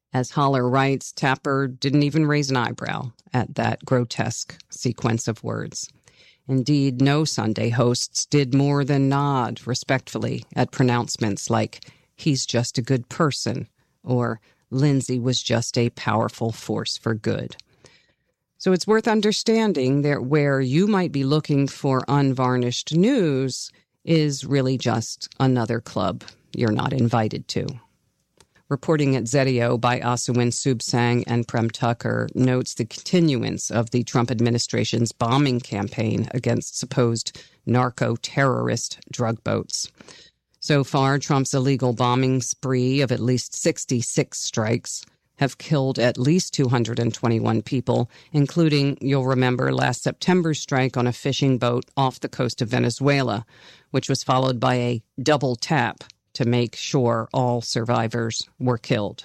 As Haller writes, Tapper didn't even raise an eyebrow at that grotesque sequence of words. Indeed, no Sunday hosts did more than nod respectfully at pronouncements like, "He's just a good person," or "Lindsay was just a powerful force for good." So it's worth understanding that where you might be looking for unvarnished news is really just another club you're not invited to. Reporting at Zetio by Asawin Subsang and Prem Tucker notes the continuance of the Trump administration's bombing campaign against supposed narco-terrorist drug boats. So far, Trump's illegal bombing spree of at least 66 strikes have killed at least 221 people, including, you'll remember, last September's strike on a fishing boat off the coast of Venezuela, which was followed by a double tap to make sure all survivors were killed.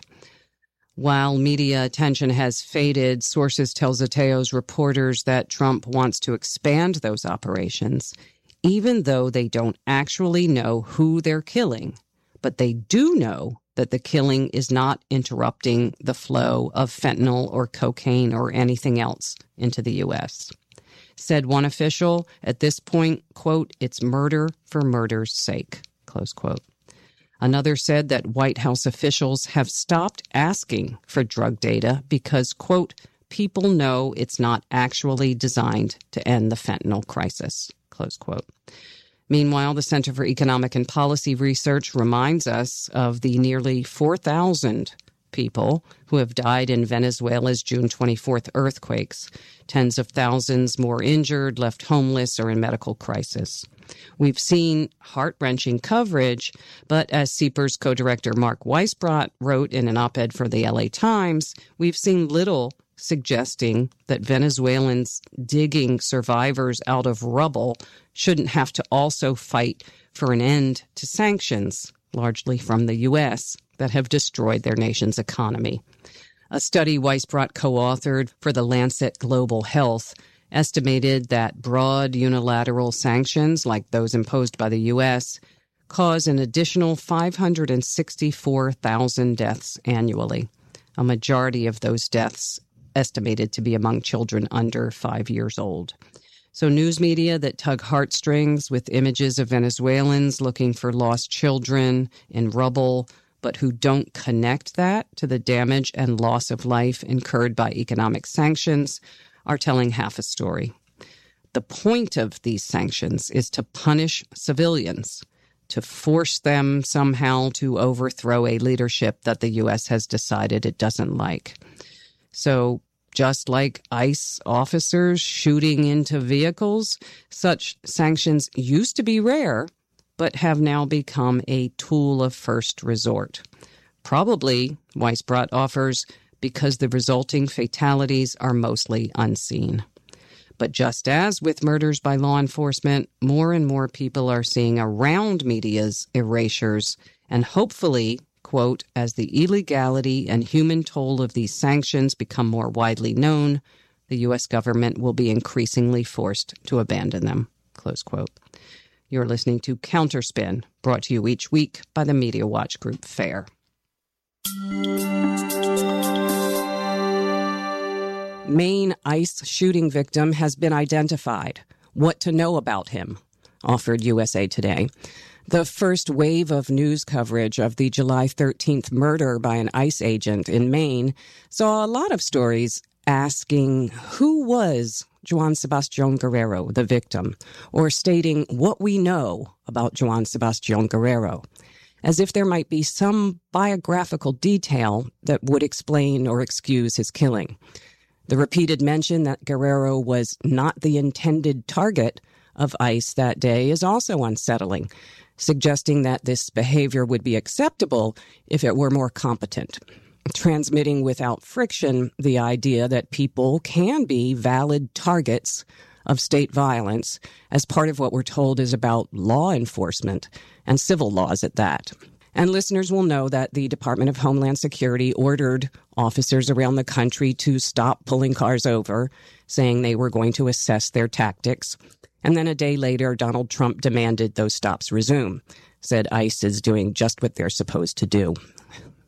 While media attention has faded, sources tell Zeteo's reporters that Trump wants to expand those operations, even though they don't actually know who they're killing. But they do know that the killing is not interrupting the flow of fentanyl or cocaine or anything else into the U.S. Said one official, at this point, quote, "It's murder for murder's sake," close quote. Another said that White House officials have stopped asking for drug data because, quote, "people know it's not actually designed to end the fentanyl crisis," close quote. Meanwhile, the Center for Economic and Policy Research reminds us of the nearly 4,000 people who have died in Venezuela's June 24th earthquakes, tens of thousands more injured, left homeless, or in medical crisis. We've seen heart-wrenching coverage, but as CEPR's co-director Mark Weisbrot wrote in an op-ed for the LA Times, we've seen little suggesting that Venezuelans digging survivors out of rubble shouldn't have to also fight for an end to sanctions, largely from the U.S., that have destroyed their nation's economy. A study Weisbrot co-authored for the Lancet Global Health estimated that broad unilateral sanctions, like those imposed by the U.S., cause an additional 564,000 deaths annually, a majority of those deaths estimated to be among children under 5 years old. So news media that tug heartstrings with images of Venezuelans looking for lost children in rubble, but who don't connect that to the damage and loss of life incurred by economic sanctions, are telling half a story. The point of these sanctions is to punish civilians, to force them somehow to overthrow a leadership that the U.S. has decided it doesn't like. So just like ICE officers shooting into vehicles, such sanctions used to be rare, but have now become a tool of first resort. Probably, Weisbrot offers, because the resulting fatalities are mostly unseen. But just as with murders by law enforcement, more and more people are seeing around media's erasures, and hopefully, quote, "as the illegality and human toll of these sanctions become more widely known, the U.S. government will be increasingly forced to abandon them," close quote. You're listening to Counterspin, brought to you each week by the Media Watch Group FAIR. Maine ICE shooting victim has been identified. What to know about him, offered USA Today. The first wave of news coverage of the July 13th murder by an ICE agent in Maine saw a lot of stories asking who was Juan Sebastian Guerrero, the victim, or stating what we know about Juan Sebastian Guerrero, as if there might be some biographical detail that would explain or excuse his killing. The repeated mention that Guerrero was not the intended target of ICE that day is also unsettling, suggesting that this behavior would be acceptable if it were more competent, transmitting without friction the idea that people can be valid targets of state violence as part of what we're told is about law enforcement and civil laws at that. And listeners will know that the Department of Homeland Security ordered officers around the country to stop pulling cars over, saying they were going to assess their tactics. And then a day later, Donald Trump demanded those stops resume, said ICE is doing just what they're supposed to do.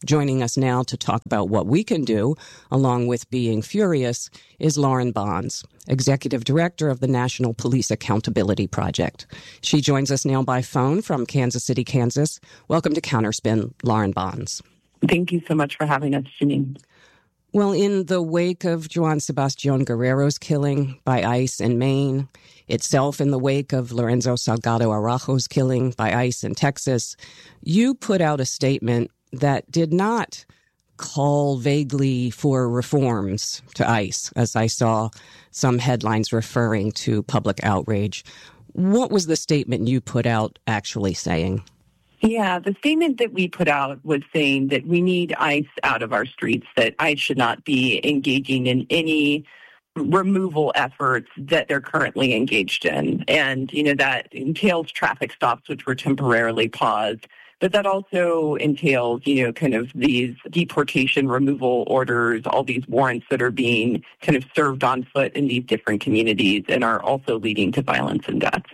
Joining us now to talk about what we can do, along with being furious, is Lauren Bonds, Executive Director of the National Police Accountability Project. She joins us now by phone from Kansas City, Kansas. Welcome to Counterspin, Lauren Bonds. Thank you so much for having us, Janine. Well, in the wake of Juan Sebastián Guerrero's killing by ICE in Maine, itself in the wake of Lorenzo Salgado Araujo's killing by ICE in Texas, you put out a statement that did not call vaguely for reforms to ICE, as I saw some headlines referring to public outrage. What was the statement you put out actually saying? Yeah, the statement that we put out was saying that we need ICE out of our streets, that ICE should not be engaging in any removal efforts that they're currently engaged in. And, that entails traffic stops, which were temporarily paused. But that also entails, kind of these deportation removal orders, all these warrants that are being kind of served on foot in these different communities and are also leading to violence and death.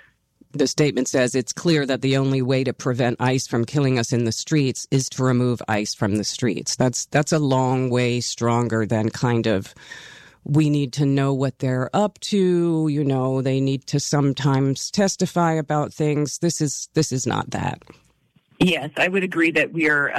The statement says it's clear that the only way to prevent ICE from killing us in the streets is to remove ICE from the streets. That's a long way stronger than kind of, we need to know what they're up to, they need to sometimes testify about things. This is not that. Yes, I would agree that we're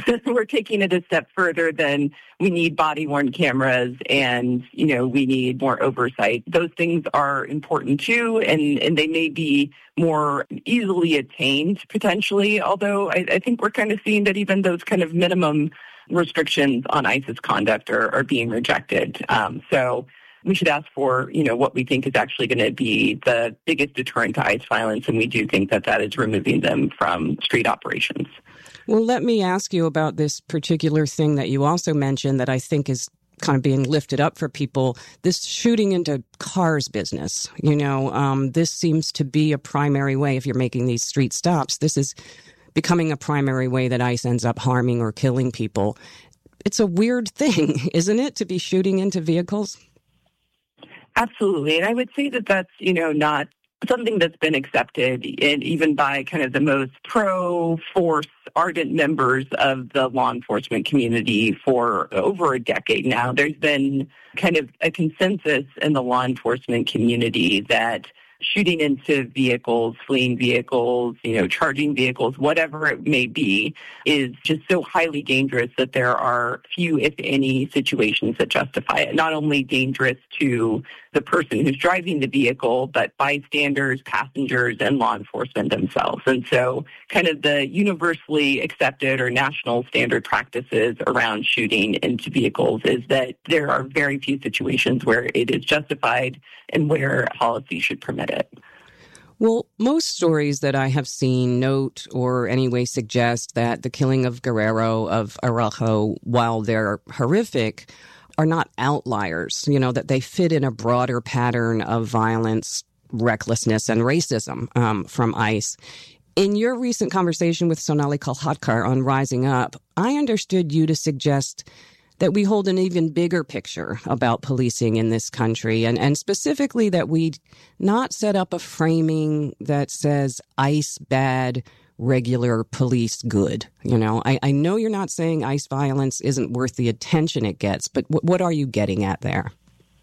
taking it a step further than we need body-worn cameras and, we need more oversight. Those things are important too, and they may be more easily attained potentially, although I think we're kind of seeing that even those kind of minimum restrictions on ICE's conduct are being rejected. So we should ask for, what we think is actually going to be the biggest deterrent to ICE violence, and we do think that is removing them from street operations. Well, let me ask you about this particular thing that you also mentioned that I think is kind of being lifted up for people, this shooting into cars business. This seems to be a primary way, if you're making these street stops, this is becoming a primary way that ICE ends up harming or killing people. It's a weird thing, isn't it, to be shooting into vehicles? Absolutely. And I would say that that's, not something that's been accepted even by kind of the most pro-force ardent members of the law enforcement community for over a decade now. There's been kind of a consensus in the law enforcement community that shooting into vehicles, fleeing vehicles, charging vehicles, whatever it may be, is just so highly dangerous that there are few, if any, situations that justify it. Not only dangerous to the person who's driving the vehicle, but bystanders, passengers, and law enforcement themselves. And so kind of the universally accepted or national standard practices around shooting into vehicles is that there are very few situations where it is justified and where policy should permit it. Well, most stories that I have seen note or anyway suggest that the killing of Guerrero, of Araujo, while they're horrific, are not outliers, that they fit in a broader pattern of violence, recklessness, and racism from ICE. In your recent conversation with Sonali Kolhatkar on Rising Up, I understood you to suggest that we hold an even bigger picture about policing in this country, and specifically that we not set up a framing that says ICE bad, regular police good. I know you're not saying ICE violence isn't worth the attention it gets, but what are you getting at there?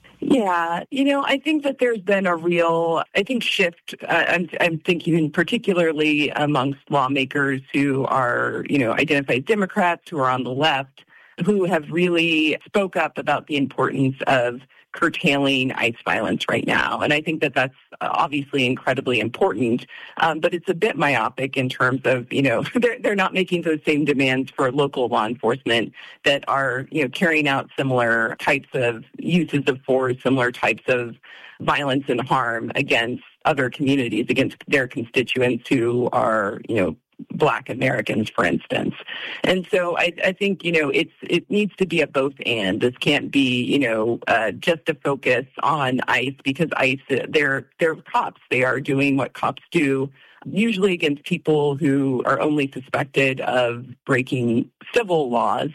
Yeah, I think that there's been a real, shift. I'm thinking particularly amongst lawmakers who are, identified Democrats, who are on the left, who have really spoke up about the importance of curtailing ICE violence right now. And I think that that's obviously incredibly important, but it's a bit myopic in terms of, they're not making those same demands for local law enforcement that are, carrying out similar types of uses of force, similar types of violence and harm against other communities, against their constituents who are, Black Americans, for instance. And so I think, it needs to be a both and. This can't be, just a focus on ICE, because ICE, they're cops. They are doing what cops do, usually against people who are only suspected of breaking civil laws.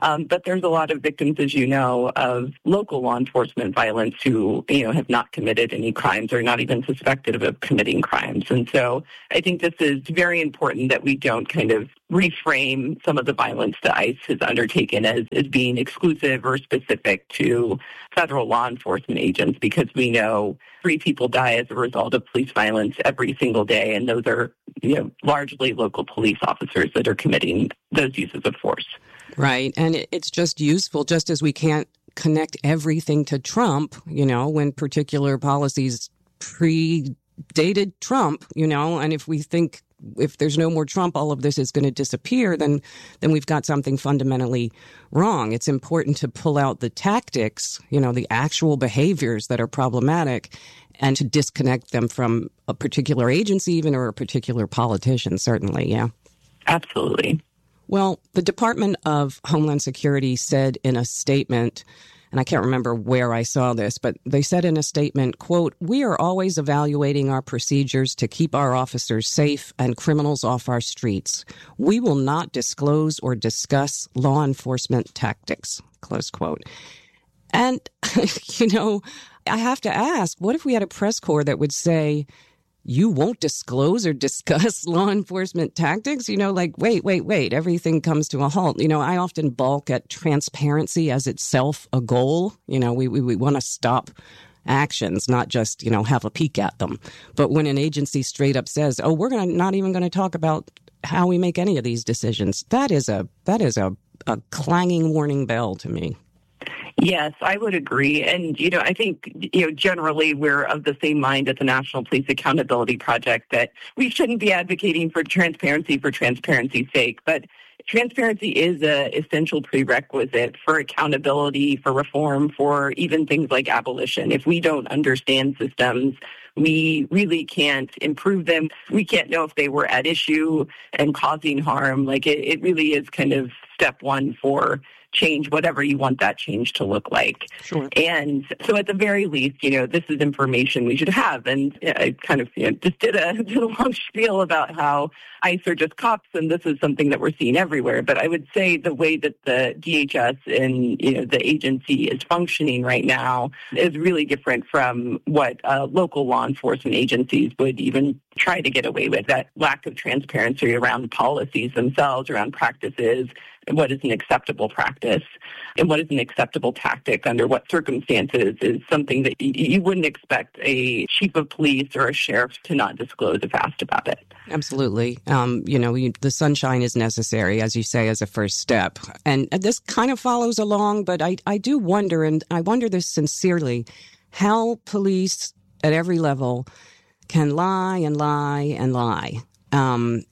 But there's a lot of victims, as you know, of local law enforcement violence who, have not committed any crimes or not even suspected of committing crimes. And so I think this is very important that we don't kind of reframe some of the violence that ICE has undertaken as being exclusive or specific to federal law enforcement agents, because we know 3 people die as a result of police violence every single day, and those are, largely local police officers that are committing those uses of force. Right. And it's just useful, just as we can't connect everything to Trump, when particular policies predated Trump, and if we think if there's no more Trump, all of this is going to disappear, then we've got something fundamentally wrong. It's important to pull out the tactics, the actual behaviors that are problematic, and to disconnect them from a particular agency even or a particular politician, certainly, yeah. Absolutely. Well, the Department of Homeland Security said in a statement, and I can't remember where I saw this, but they said in a statement, quote, "We are always evaluating our procedures to keep our officers safe and criminals off our streets. We will not disclose or discuss law enforcement tactics," close quote. And, I have to ask, what if we had a press corps that would say, you won't disclose or discuss law enforcement tactics? Wait, everything comes to a halt. I often balk at transparency as itself a goal. We want to stop actions, not just, have a peek at them. But when an agency straight up says, oh, we're not even going to talk about how we make any of these decisions, that is a clanging warning bell to me. Yes, I would agree. And, I think, generally we're of the same mind at the National Police Accountability Project that we shouldn't be advocating for transparency's sake. But transparency is an essential prerequisite for accountability, for reform, for even things like abolition. If we don't understand systems, we really can't improve them. We can't know if they were at issue and causing harm. It really is kind of step one for change, whatever you want that change to look like. Sure. And so at the very least, this is information we should have. And I kind of just did a long spiel about how ICE are just cops, and this is something that we're seeing everywhere. But I would say the way that the DHS and, the agency is functioning right now is really different from what local law enforcement agencies would even try to get away with. That lack of transparency around policies themselves, around practices, and what is an acceptable practice and what is an acceptable tactic under what circumstances is something that you wouldn't expect a chief of police or a sheriff to not disclose if asked about it. Absolutely. The sunshine is necessary, as you say, as a first step. And this kind of follows along, but I do wonder, and I wonder this sincerely, how police at every level can lie and lie and lie. And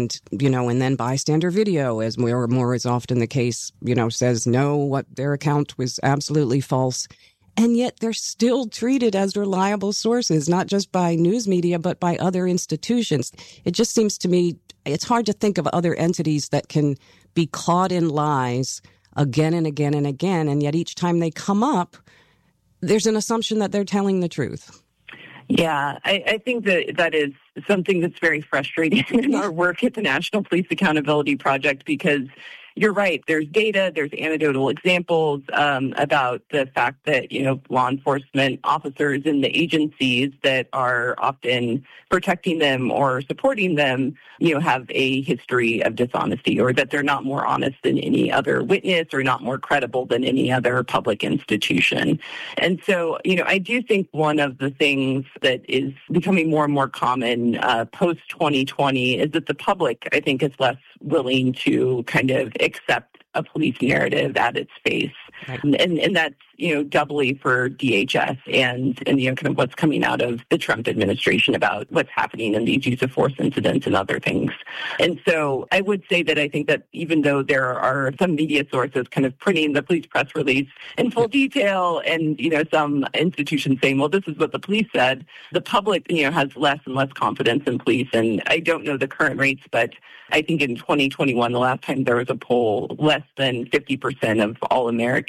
then bystander video, as more is often the case, says no, what their account was absolutely false. And yet they're still treated as reliable sources, not just by news media, but by other institutions. It just seems to me it's hard to think of other entities that can be caught in lies again and again and again. And yet each time they come up, there's an assumption that they're telling the truth. Yeah, I think that is something that's very frustrating in our work at the National Police Accountability Project, because you're right. There's data, there's anecdotal examples about the fact that, law enforcement officers in the agencies that are often protecting them or supporting them, have a history of dishonesty, or that they're not more honest than any other witness or not more credible than any other public institution. And so, I do think one of the things that is becoming more and more common post-2020 is that the public, I think, is less willing to kind of accept a police narrative at its face. Right. And that's, doubly for DHS and kind of what's coming out of the Trump administration about what's happening in these use of force incidents and other things. And so I would say that I think that even though there are some media sources kind of printing the police press release in full detail and, some institutions saying, well, this is what the police said, the public, has less and less confidence in police. And I don't know the current rates, but I think in 2021, the last time there was a poll, less than 50% of all Americans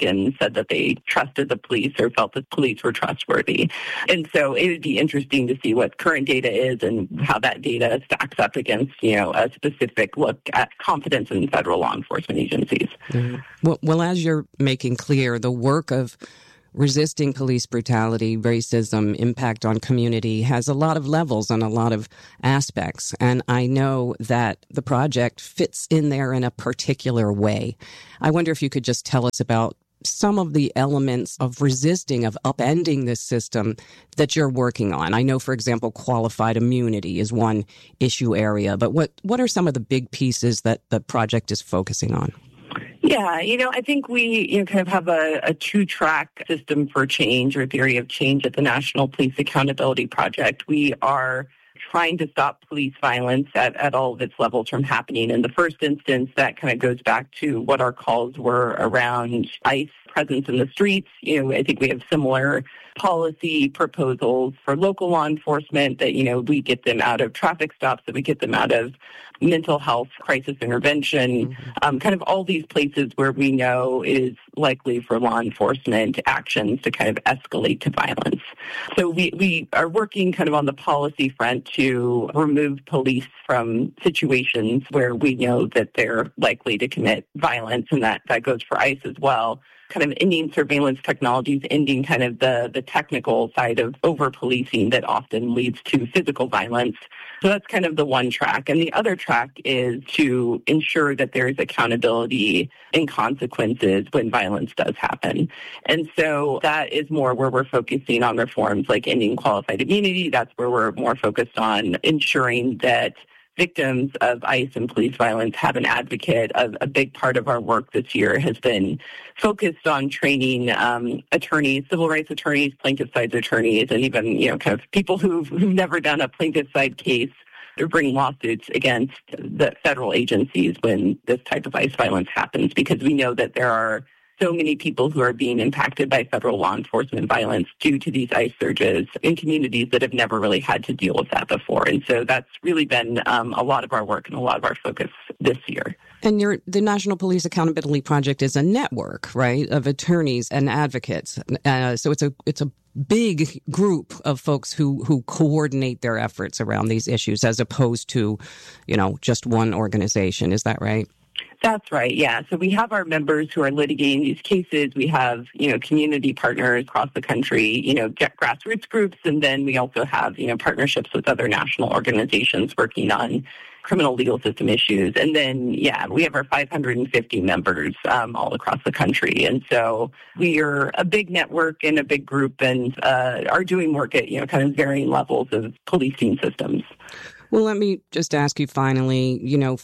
Republicans said that they trusted the police or felt that police were trustworthy. And so it would be interesting to see what current data is and how that data stacks up against, a specific look at confidence in federal law enforcement agencies. Mm-hmm. Well, as you're making clear, the work of resisting police brutality, racism, impact on community has a lot of levels and a lot of aspects. And I know that the project fits in there in a particular way. I wonder if you could just tell us about some of the elements of resisting, of upending this system that you're working on. I know, for example, qualified immunity is one issue area, but what are some of the big pieces that the project is focusing on? Yeah, I think we kind of have a two-track system for change or theory of change at the National Police Accountability Project. We are trying to stop police violence at all of its levels from happening. In the first instance, that kind of goes back to what our calls were around ICE presence in the streets. I think we have similar policy proposals for local law enforcement that, we get them out of traffic stops, that we get them out of mental health crisis intervention, kind of all these places where we know is likely for law enforcement actions to kind of escalate to violence. So we are working kind of on the policy front to remove police from situations where we know that they're likely to commit violence, and that goes for ICE as well. Kind of ending surveillance technologies, ending kind of the technical side of over-policing that often leads to physical violence. So that's kind of the one track. And the other track is to ensure that there is accountability and consequences when violence does happen. And so that is more where we're focusing on reforms like ending qualified immunity. That's where we're more focused on ensuring that victims of ICE and police violence have an advocate. A big part of our work this year has been focused on training attorneys, civil rights attorneys, plaintiff side attorneys, and even kind of people who've never done a plaintiff side case or bring lawsuits against the federal agencies when this type of ICE violence happens, because we know that there are so many people who are being impacted by federal law enforcement violence due to these ICE surges in communities that have never really had to deal with that before. And so that's really been a lot of our work and a lot of our focus this year. And the National Police Accountability Project is a network, right, of attorneys and advocates. So it's a big group of folks who coordinate their efforts around these issues as opposed to, just one organization. Is that right? That's right, yeah. So we have our members who are litigating these cases. We have, community partners across the country, grassroots groups, and then we also have, partnerships with other national organizations working on criminal legal system issues. And then, we have our 550 members all across the country. And so we are a big network and a big group and are doing work at, kind of varying levels of policing systems. Well, let me just ask you finally,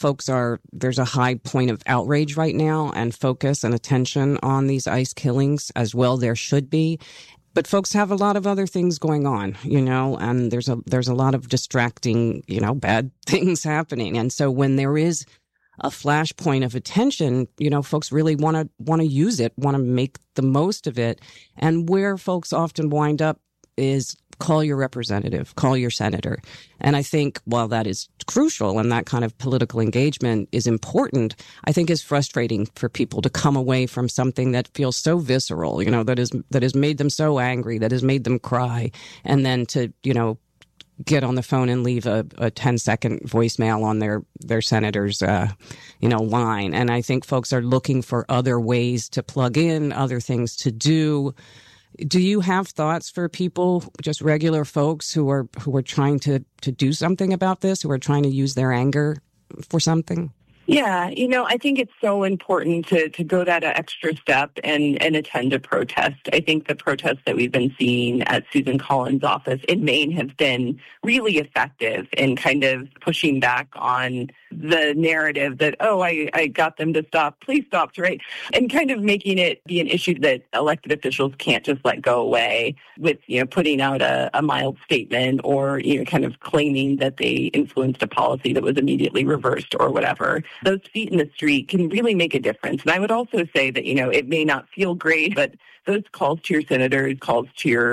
there's a high point of outrage right now and focus and attention on these ICE killings as well. There should be. But folks have a lot of other things going on, and there's a lot of distracting, bad things happening. And so when there is a flashpoint of attention, folks really want to use it, want to make the most of it. And where folks often wind up is call your representative, call your senator. And I think while that is crucial and that kind of political engagement is important, I think is frustrating for people to come away from something that feels so visceral, that has made them so angry, that has made them cry, and then to, get on the phone and leave a 10-second voicemail on their senator's, line. And I think folks are looking for other ways to plug in, other things to do. Do you have thoughts for people, just regular folks who are trying to do something about this, who are trying to use their anger for something? Yeah, I think it's so important to go that extra step and attend a protest. I think the protests that we've been seeing at Susan Collins' office in Maine have been really effective in kind of pushing back on the narrative that, I got them to stop police stops, right? And kind of making it be an issue that elected officials can't just let go away with, putting out a mild statement or, kind of claiming that they influenced a policy that was immediately reversed or whatever. Those feet in the street can really make a difference. And I would also say that, it may not feel great, but those calls to your senators, calls to your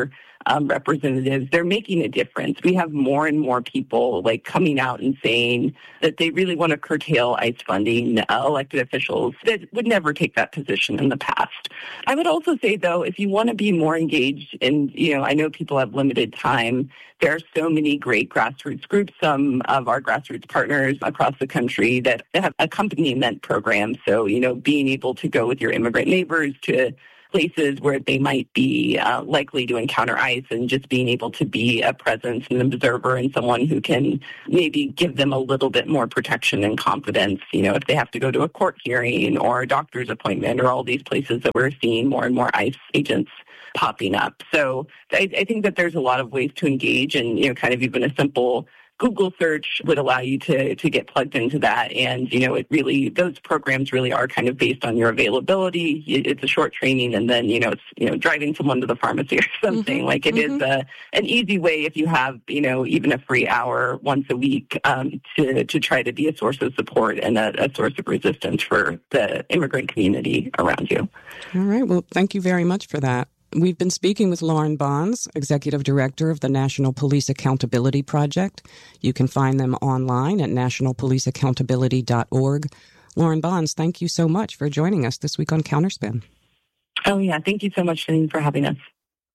representatives, they're making a difference. We have more and more people like coming out and saying that they really want to curtail ICE funding, elected officials that would never take that position in the past. I would also say, though, if you want to be more engaged, and I know people have limited time, there are so many great grassroots groups, some of our grassroots partners across the country that have accompaniment programs. So, being able to go with your immigrant neighbors to places where they might be likely to encounter ICE, and just being able to be a presence and an observer and someone who can maybe give them a little bit more protection and confidence, if they have to go to a court hearing or a doctor's appointment or all these places that we're seeing more and more ICE agents popping up. So I think that there's a lot of ways to engage, and, kind of even a simple Google search would allow you to get plugged into that. And, those programs really are kind of based on your availability. It's a short training, and then, it's, driving someone to the pharmacy or something. Mm-hmm. Like it mm-hmm. is an easy way, if you have, even a free hour once a week, to try to be a source of support and a source of resistance for the immigrant community around you. All right. Well, thank you very much for that. We've been speaking with Lauren Bonds, Executive Director of the National Police Accountability Project. You can find them online at nationalpoliceaccountability.org. Lauren Bonds, thank you so much for joining us this week on Counterspin. Oh, yeah. Thank you so much, Janine, for having us.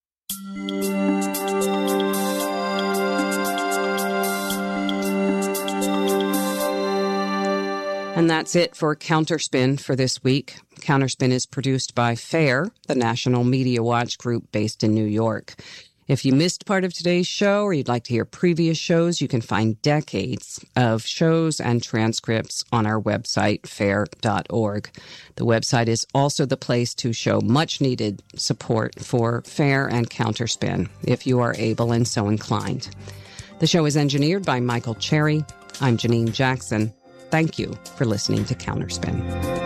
And that's it for Counterspin for this week. Counterspin is produced by FAIR, the National Media Watch group based in New York. If you missed part of today's show or you'd like to hear previous shows, you can find decades of shows and transcripts on our website, fair.org. The website is also the place to show much-needed support for FAIR and Counterspin, if you are able and so inclined. The show is engineered by Michael Cherry. I'm Janine Jackson. Thank you for listening to Counterspin.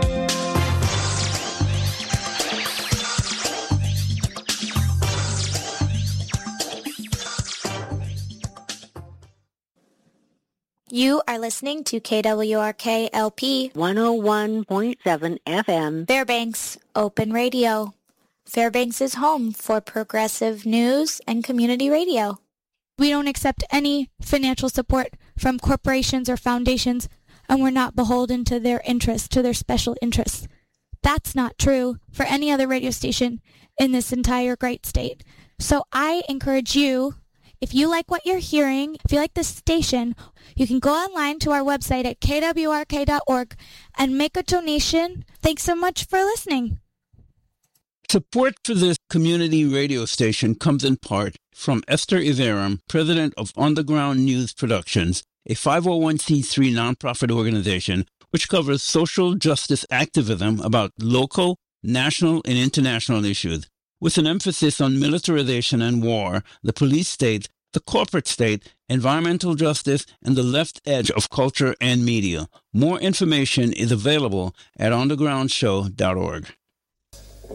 You are listening to KWRK LP 101.7 FM, Fairbanks Open Radio. Fairbanks is home for progressive news and community radio. We don't accept any financial support from corporations or foundations, and we're not beholden to their interests, to their special interests. That's not true for any other radio station in this entire great state. So I encourage you, if you like what you're hearing, if you like this station, you can go online to our website at kwrk.org and make a donation. Thanks so much for listening. Support for this community radio station comes in part from Esther Iverum, president of Underground News Productions, a 501c3 nonprofit organization which covers social justice activism about local, national, and international issues, with an emphasis on militarization and war, the police state, the corporate state, environmental justice, and the left edge of culture and media. More information is available at undergroundshow.org.